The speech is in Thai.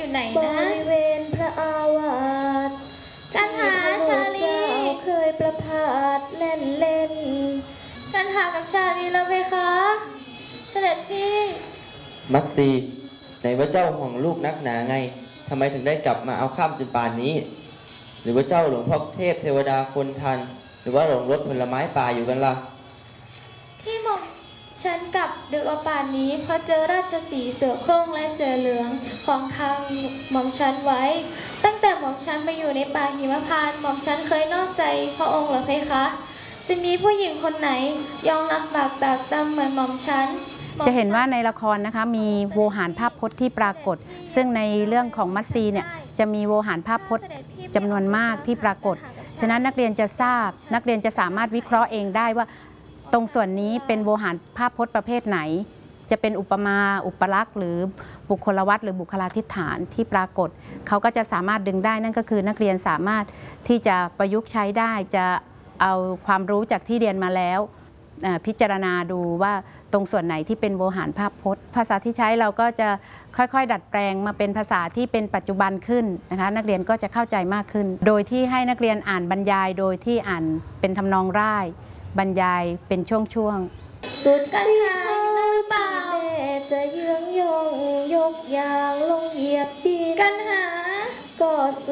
ไหนนะบริเวณพระอาวาสกันหาชาลีเคยประพาสเล่นเล่นกันหากับชาลีแล้วไหมคะเสด็จพี่มัตสีไหนว่าเจ้าห่วงลูกนักหนาไงทำไมถึงได้กลับมาเอาข้ามจนป่านนี้หรือว่าเจ้าหลงพ่อเทพเทวดาคนทันหรือว่าหลงรถผลไม้ป่าอยู่กันล่ะที่หม่อมฉันกลับดึกเอาป่านนี้เพราะเจอราชสีห์เสือโคร่งและเสือเหลืองของทางหม่อมฉันไว้ ตั้งแต่หม่อมฉันมาอยู่ในป่าหิมพานต์หม่อมฉันเคยนอกใจพระองค์หรือเพคะจะมีผู้หญิงคนไหนยอมรับบาปแบกตามเหมือนหม่อมฉันจะเห็นว่าในละครนะคะมีโวหารภาพพจน์ที่ปรากฏซึ่งในเรื่องของมัตซีเนี่ยจะมีโวหารภาพพจน์จำนวนมากที่ปรากฏฉะนั้นนักเรียนจะทราบนักเรียนจะสามารถวิเคราะห์เองได้ว่าตรงส่วนนี้เป็นโวหารภาพพจน์ประเภทไหนจะเป็นอุปมาอุปลักษณ์หรือบุคลวัตรหรือบุคลาธิฐานที่ปรากฏเขาก็จะสามารถดึงได้นั่นก็คือนักเรียนสามารถที่จะประยุกต์ใช้ได้จะเอาความรู้จากที่เรียนมาแล้วพิจารณาดูว่าตรงส่วนไหนที่เป็นโวหารภาพพจน์ภาษาที่ใช้เราก็จะค่อยๆดัดแปลงมาเป็นภาษาที่เป็นปัจจุบันขึ้นนะคะนักเรียนก็จะเข้าใจมากขึ้นโดยที่ให้นักเรียนอ่านบรรยายโดยที่อ่านเป็นทำนองร่ายบรรยายเป็นช่วงๆสุดกันหาหรือเปล่าแม่จะเยื้องยงยกยางลงเหยียบดินกันหาก็